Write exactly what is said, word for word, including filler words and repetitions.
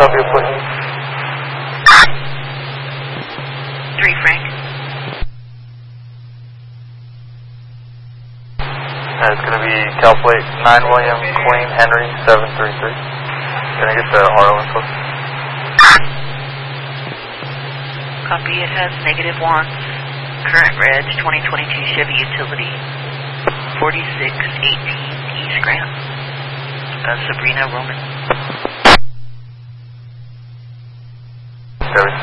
Philadelphia, please. Three, Frank. Uh, it's going to be Calplate nine William Queen Henry seven three three. Can I get the R O info? Copy, it has negative one. Current reg, twenty twenty-two Chevy Utility, forty-six eighteen East Grant. Uh, Sabrina Roman.